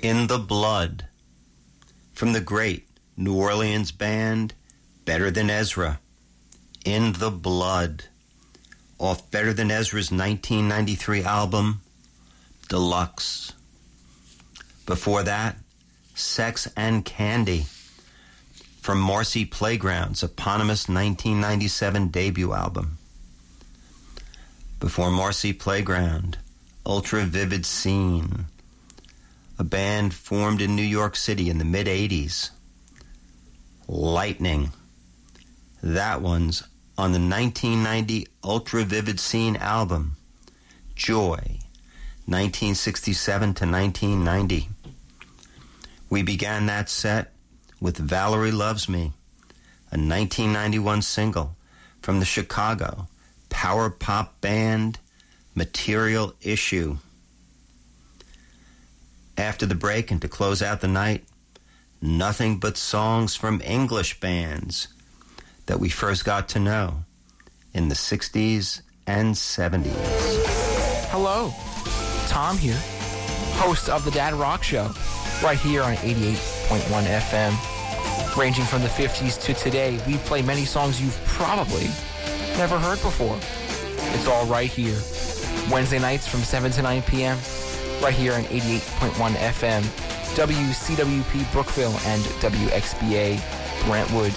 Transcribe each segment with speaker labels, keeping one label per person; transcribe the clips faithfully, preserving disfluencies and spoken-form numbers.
Speaker 1: In the Blood, from the great New Orleans band Better Than Ezra. In the Blood, off Better Than Ezra's nineteen ninety-three album, Deluxe. Before that, Sex and Candy, from Marcy Playground's eponymous nineteen ninety-seven debut album. Before Marcy Playground, Ultra Vivid Scene, a band formed in New York City in the mid-eighties. Lightning, that one's on the nineteen ninety Ultra Vivid Scene album, Joy, nineteen sixty-seven to nineteen ninety. We began that set with Valerie Loves Me, a nineteen ninety-one single from the Chicago power pop band Material Issue. After the break and to close out the night, nothing but songs from English bands that we first got to know in the sixties and seventies.
Speaker 2: Hello, Tom here, host of the Dad Rock Show, right here on eighty-eight point one F M. Ranging from the fifties to today, we play many songs you've probably never heard before. It's all right here. Wednesday nights from seven to nine p.m., right here on eighty-eight point one F M, W C W P Brookville and W X B A Brentwood.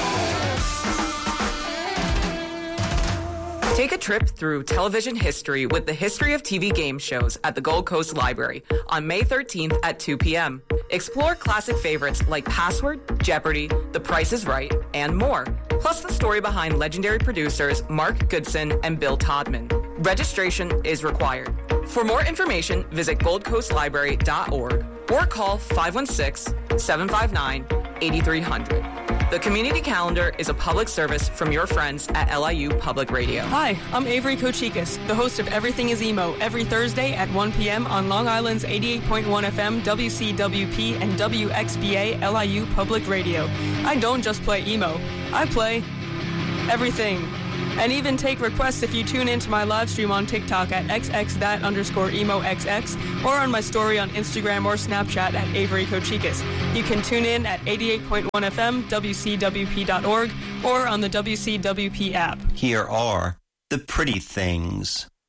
Speaker 3: Take a trip through television history with the History of T V Game Shows at the Gold Coast Library on May thirteenth at two p.m. Explore classic favorites like Password, Jeopardy, The Price is Right, and more. Plus the story behind legendary producers Mark Goodson and Bill Todman. Registration is required. For more information, visit gold coast library dot org or call five one six, seven five nine, eight three zero zero. The Community Calendar is a public service from your friends at L I U Public Radio.
Speaker 4: Hi, I'm Avery Kochikis, the host of Everything is Emo, every Thursday at one p.m. on Long Island's eighty-eight point one F M, W C W P, and W X B A L I U Public Radio. I don't just play emo, I play everything. And even take requests if you tune into my live stream on TikTok at xxthat underscore emoxx or on my story on Instagram or Snapchat at Avery Kochikis. You can tune in at eighty-eight point one F M, W C W P dot org, or on the W C W P app.
Speaker 1: Here are the pretty things.